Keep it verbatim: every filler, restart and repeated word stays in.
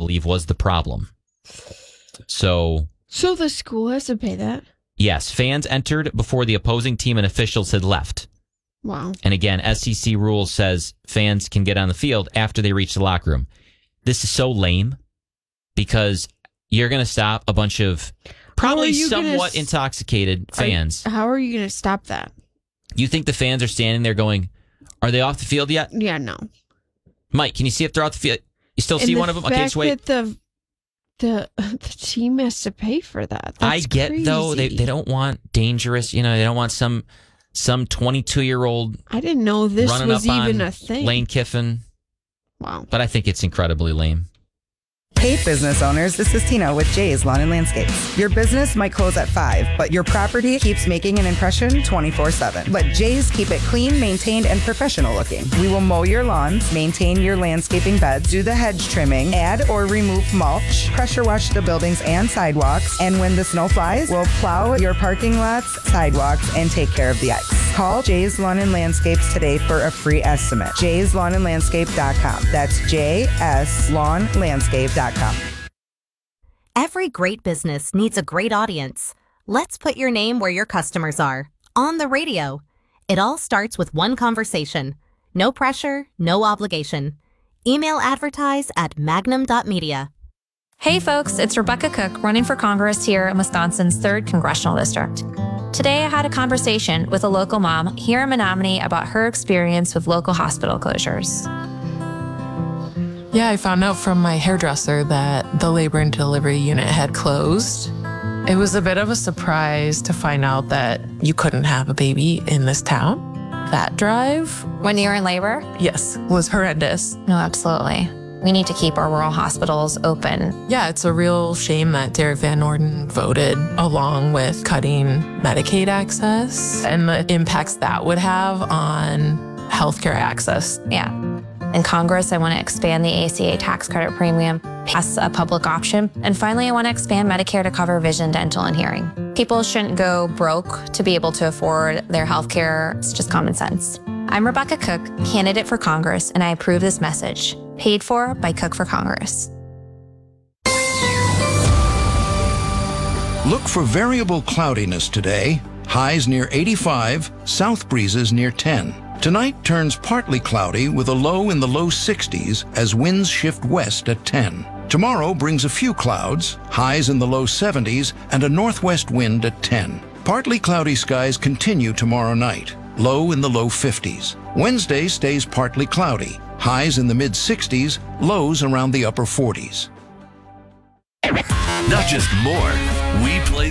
believe, was the problem. So, so the school has to pay that? Yes, fans entered before the opposing team and officials had left. Wow. And again, S E C rules says fans can get on the field after they reach the locker room. This is so lame because you're going to stop a bunch of probably somewhat s- intoxicated fans. Are, how are you going to stop that? You think the fans are standing there going, are they off the field yet? Yeah, no. Mike, can you see if they're off the field? You still see and one of them? Okay, just wait. That the, the, the team has to pay for that. That's I get, crazy. though, they, they don't want dangerous, you know, they don't want some some twenty-two-year-old I didn't know this running was up even on a thing. Lane Kiffin. Wow. But I think it's incredibly lame. Hey business owners, this is Tina with Jay's Lawn and Landscapes. Your business might close at five, but your property keeps making an impression twenty-four seven. Let Jay's keep it clean, maintained, and professional looking. We will mow your lawns, maintain your landscaping beds, do the hedge trimming, add or remove mulch, pressure wash the buildings and sidewalks, and when the snow flies, we'll plow your parking lots, sidewalks, and take care of the ice. Call Jay's Lawn and Landscapes today for a free estimate. jays lawn and landscape dot com. That's J S lawn landscape dot com. Every great business needs a great audience. Let's put your name where your customers are. On the radio. It all starts with one conversation. No pressure, no obligation. Email advertise at magnum dot media. Hey folks, it's Rebecca Cook running for Congress here in Wisconsin's third Congressional District. Today I had a conversation with a local mom here in Menominee about her experience with local hospital closures. Yeah, I found out from my hairdresser that the labor and delivery unit had closed. It was a bit of a surprise to find out that you couldn't have a baby in this town. That drive, When you're in labor? yes, was horrendous. No, absolutely. We need to keep our rural hospitals open. Yeah, it's a real shame that Derek Van Orden voted along with cutting Medicaid access and the impacts that would have on healthcare access. Yeah. In Congress, I want to expand the A C A tax credit premium, pass a public option, and finally, I want to expand Medicare to cover vision, dental, and hearing. People shouldn't go broke to be able to afford their health care. It's just common sense. I'm Rebecca Cook, candidate for Congress, and I approve this message. Paid for by Cook for Congress. Look for variable cloudiness today. Highs near eighty-five, south breezes near ten. Tonight turns partly cloudy with a low in the low sixties as winds shift west at ten. Tomorrow brings a few clouds, highs in the low seventies, and a northwest wind at ten. Partly cloudy skies continue tomorrow night, low in the low fifties. Wednesday stays partly cloudy, highs in the mid sixties, lows around the upper forties. Not just more, we play